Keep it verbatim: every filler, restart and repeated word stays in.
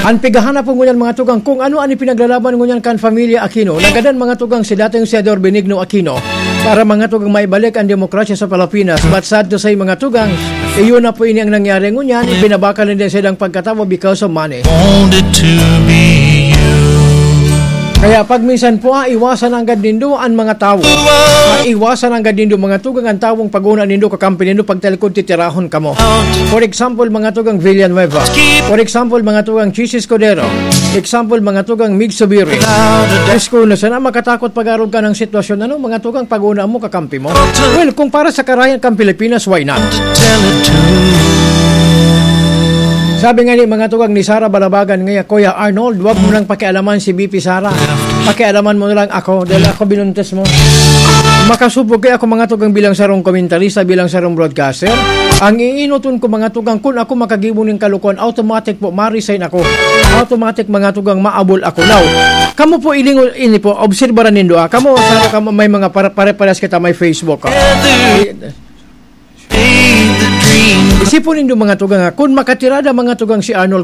Ang pigahan po ngunyan mga tugang kung ano ani pinaglalaban ngunyan kan Familia Aquino. Nagadan mga tugang si dating Senador Benigno Aquino para mga tugang maibalik ang demokrasya sa Pilipinas. But sad to say mga tugang, iyon na po ini ang nangyari ngunyan. Ipinabakal din silang pagkatawa because of money. Wanted to be you. Kaya pag minsan po ah, iwasan ang gadindo ang mga tao. Ah, iwasan ang gadindo mga tugang ang tawong paguna nindo kakampi nindo pag telikod titirahon kamo. For example mga tugang Villanueva. For example mga tugang Chis Escudero. For example mga tugang Mig Subiri. Esko na sana makatakot pag-arog ka ng sitwasyon ano mga tugang paguna mo kakampi mo. Well kung para sa karayan kang Pilipinas why not? Sabi nga ni mga tugang ni Sara Balabagan ngayon, Kuya Arnold, wag mo lang pakialaman si B P Sara. Pakialaman mo lang ako dahil ako binuntes mo. Makasubog kaya ako mga tugang bilang sarong komentarista, bilang sarong broadcaster. Ang iinuton ko mga tugang kung ako makagibon ng kalukuan, automatic po ma-resign ako. Automatic mga tugang maabol ako. Now, kamo po ilingon ini po, obserbaran nindo ah. Kamo sana kamo may mga pare-pares kita may Facebook ah. Isipon nindo mga tugang ha, kung makatirada mga tugang si Arnold